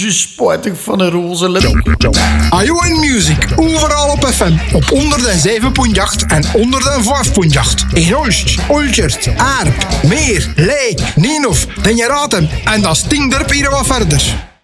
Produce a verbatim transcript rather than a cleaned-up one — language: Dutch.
zo spijtig van een roze lip. Iowa Music, overal op F M. Op honderdzeven komma acht en honderdvijf komma acht. In Hulst, Olchert, Aarp, Meer, Leek, Nienhof, Den je raadt hem. En dat stinkt er hier wat verder.